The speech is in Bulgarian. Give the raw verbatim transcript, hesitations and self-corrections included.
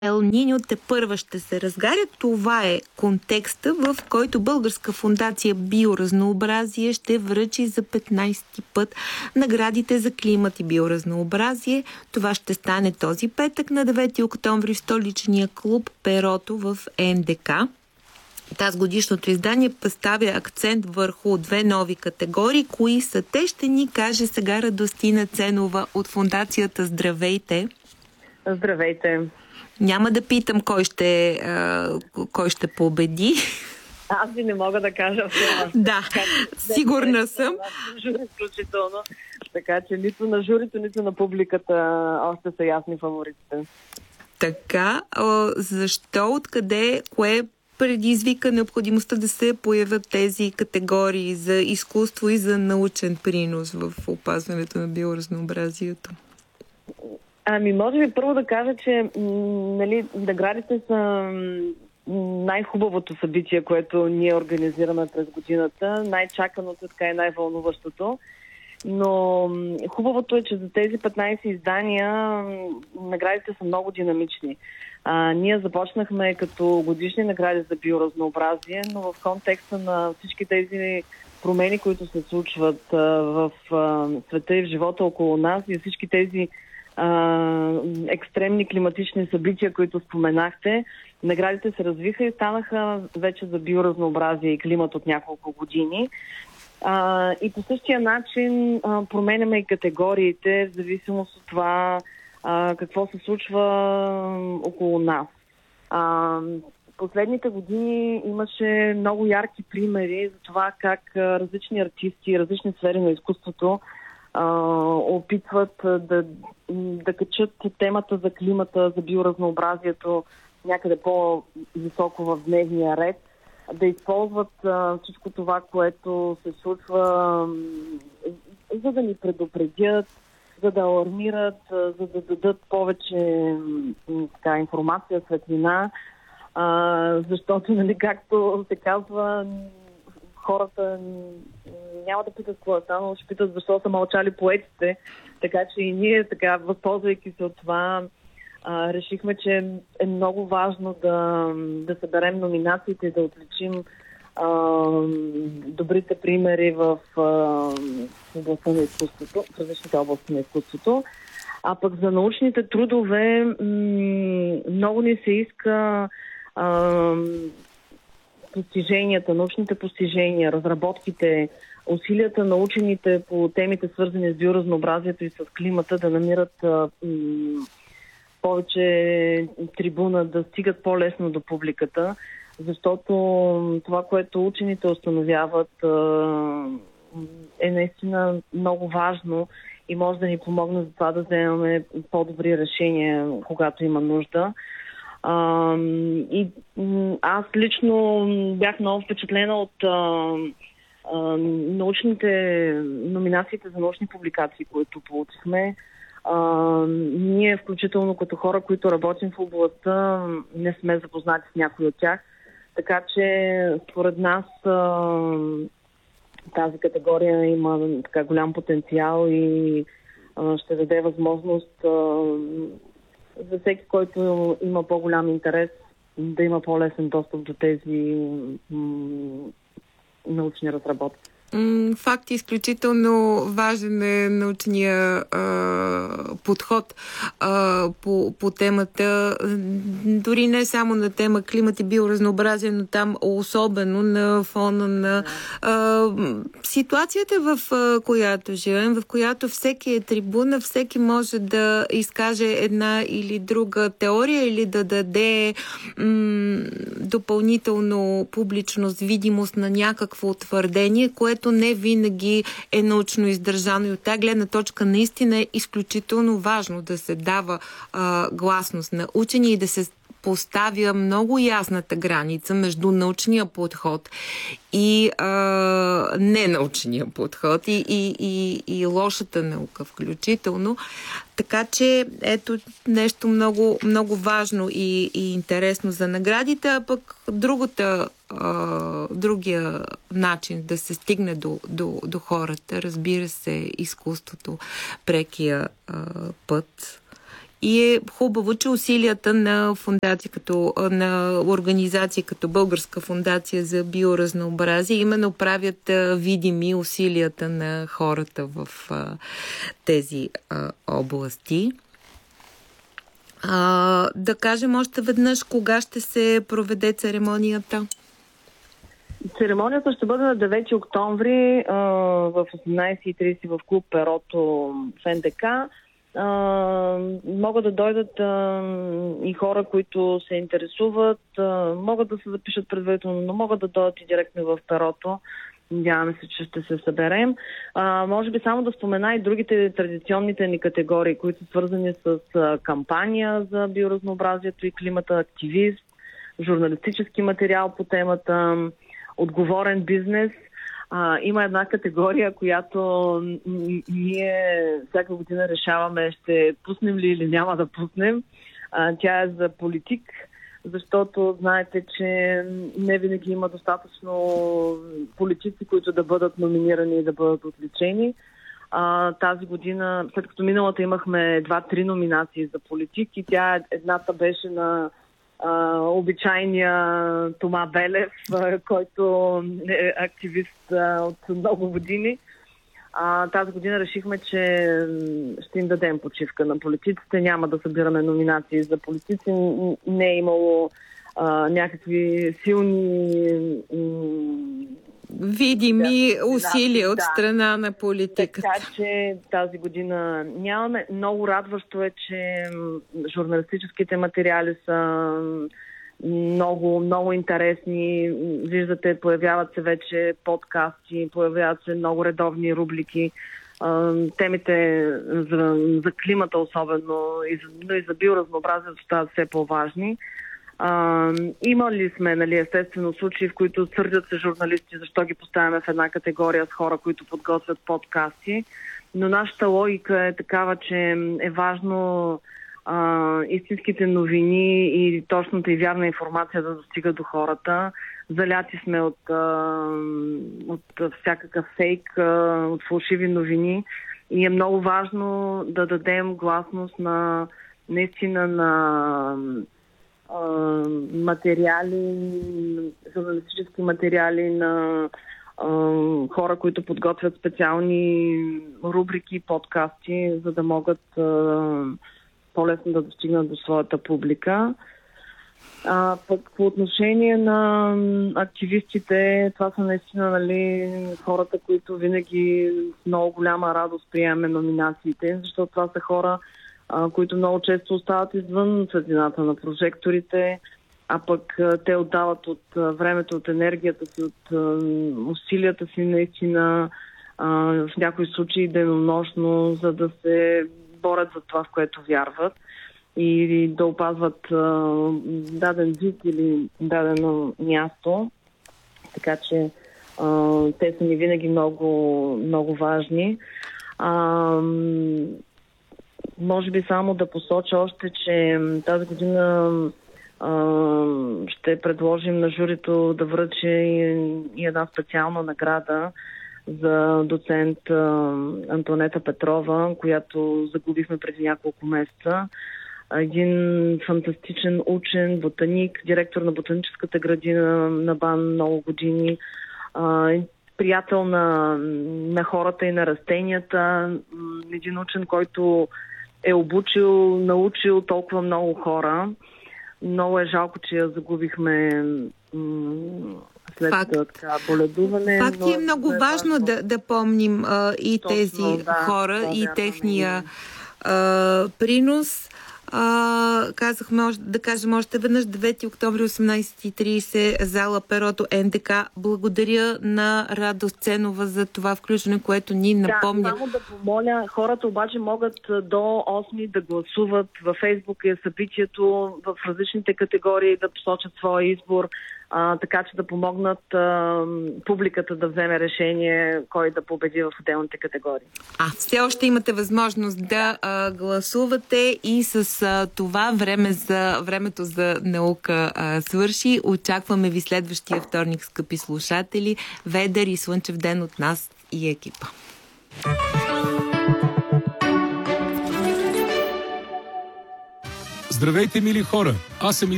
Ел Ниньо тепърва ще се разгаря. Това е контекста, в който Българска фондация Биоразнообразие ще връчи за петнайсети път наградите за климат и биоразнообразие. Това ще стане този петък на девети октомври в столичния клуб Перото в Ен Де Ка. Тази годишното издание поставя акцент върху две нови категории. Кои са те, ще ни каже сега Радостина Ценова от фондацията Здравейте. Здравейте. Няма да питам кой ще, а, кой ще победи. Аз ви не мога да кажа това. Да, сигурна съм. Изключително. Така че нито на журито, нито на публиката още са ясни фаворитите. Така, а, защо, откъде, кое предизвика необходимостта да се появят тези категории за изкуство и за научен принос в опазването на биоразнообразието? Ами, може би първо да кажа, че нали, наградите са най-хубавото събитие, което ние организираме през годината, най-чаканото, така и най-вълнуващото. Но хубавото е, че за тези петнайсет издания наградите са много динамични. А, ние започнахме като годишни награди за биоразнообразие, но в контекста на всички тези промени, които се случват а, в а, света и в живота около нас и всички тези а, екстремни климатични събития, които споменахте, наградите се развиха и станаха вече за биоразнообразие и климат от няколко години. А, и по същия начин а, променяме и категориите в зависимост от това а, какво се случва около нас. А, последните години имаше много ярки примери за това как а, различни артисти, различни сфери на изкуството а, опитват да, да качат темата за климата, за биоразнообразието някъде по-високо в дневния ред, да използват а, всичко това, което се случва, а, за да ни предупредят, за да алармират, а, за да дадат повече а, така, информация, светлина, а, защото, нали, както се казва, хората няма да питат какво е станало, ще питат защо са мълчали поетите, така че и ние, така, възползвайки се от това, А, решихме, че е много важно да, да съберем номинациите и да отличим а, добрите примери в, а, в областта на изкуството, в различните области на изкуството. А пък за научните трудове м- много ни се иска а, постиженията, научните постижения, разработките, усилията на учените по темите, свързани с биоразнообразието и с климата, да намират а, м- повече трибуна, да стигат по-лесно до публиката, защото това, което учените установяват, е наистина много важно и може да ни помогне за това да вземаме по-добри решения, когато има нужда. И аз лично бях много впечатлена от научните номинациите за научни публикации, които получихме. Uh, ние, включително като хора, които работим в областта, не сме запознати с някои от тях. Така че, според нас, uh, тази категория има така голям потенциал и uh, ще даде възможност uh, за всеки, който има по-голям интерес, да има по-лесен достъп до тези м- научни разработки. Факт, изключително важен е научния а, подход а, по, по темата, дори не само на тема климат и биоразнообразие, но там особено на фона на а, ситуацията, в а, която живеем, в която всеки е трибуна, всеки може да изкаже една или друга теория или да даде м, допълнително публичност, видимост на някакво твърдение, което не винаги е научно издържано. И от тази гледна точка наистина е изключително важно да се дава а, гласност на учени и да се поставя много ясната граница между научния подход и а, ненаучния подход и, и, и, и лошата наука включително. Така че ето нещо много, много важно и, и интересно за наградите, а пък другата, а, другия начин да се стигне до, до, до хората, разбира се, изкуството, прекия а, път И е хубаво, че усилията на фундация, като, на организация като Българска фундация за биоразнообразие именно правят а, видими усилията на хората в а, тези а, области. А, да кажем още веднъж кога ще се проведе церемонията? Церемонията ще бъде на девети октомври а, в осемнайсет и трийсет в клуб Перото в НДК. А, могат да дойдат а, и хора, които се интересуват, а, могат да се запишат предварително, но могат да дойдат и директно в Перото. Надяваме се, че ще се съберем. А, може би само да спомена и другите традиционните ни категории, които са свързани с а, кампания за биоразнообразието и климата, активист, журналистически материал по темата, отговорен бизнес. А, има една категория, която ние всяка година решаваме ще пуснем ли или няма да пуснем. А, тя е за политик, защото знаете, че не винаги има достатъчно политици, които да бъдат номинирани и да бъдат отличени. А, тази година, след като миналата имахме два-три номинации за политик и тя едната беше на Uh, обичайния Тома Белев, uh, който е активист uh, от много години. Uh, тази година решихме, че ще им дадем почивка на политиците. Няма да събираме номинации за политици. Не е имало uh, някакви силни видими да, усилия да, от страна на политиката. Така че тази година нямаме. Много радващо е, че журналистическите материали са много, много интересни. Виждате, появяват се вече подкасти, появяват се много редовни рубрики. Темите за, за климата особено и за, и за биоразнообразието стават все по-важни. Uh, имали сме, нали, естествено, случаи, в които сърдят се журналисти, защо ги поставяме в една категория с хора, които подготвят подкасти, но нашата логика е такава, че е важно uh, истинските новини и точната и вярна информация да достига до хората. Заляти сме от, uh, от всякакъв фейк, uh, от фалшиви новини и е много важно да дадем гласност на наистина на материали, журналистически материали на а, хора, които подготвят специални рубрики, подкасти, за да могат а, по-лесно да достигнат до своята публика. А, пък по отношение на активистите, това са наистина, нали, хората, които винаги с много голяма радост приемаме номинациите, защото това са хора, които много често остават извън светлината на прожекторите, а пък те отдават от времето, от енергията си, от усилията си наистина, в някои случаи денонощно, за да се борят за това, в което вярват и да опазват даден вид или дадено място. Така че те са ни винаги много, много важни. Може би само да посоча още, че тази година а, ще предложим на журито да връчи и, и една специална награда за доцент а, Антонета Петрова, която загубихме преди няколко месеца. Един фантастичен учен, ботаник, директор на ботаническата градина на БАН много години, а, приятел на, на хората и на растенията, един учен, който е обучил, научил толкова много хора. Много е жалко, че я загубихме м- след така боледуване. Факт е много е важно, важно да, да помним а, и точно, тези да, хора да, и да, техния а, принос. А, казахме, да кажем още веднъж, девети октомври, осемнайсет и трийсет, зала Перото, НДК. Благодаря на Радост Ценова за това включване, което ни напомня. Да, само да помоля, хората обаче могат до осми да гласуват. Във Фейсбук е събитието в различните категории да посочат своя избор, а, така че да помогнат а, публиката да вземе решение кой да победи в отделните категории. А, все още имате възможност да а, гласувате и с а, това време за, времето за наука а, свърши. Очакваме ви следващия вторник, скъпи слушатели. Ведър и слънчев ден от нас и екипа. Здравейте, мили хора! Аз съм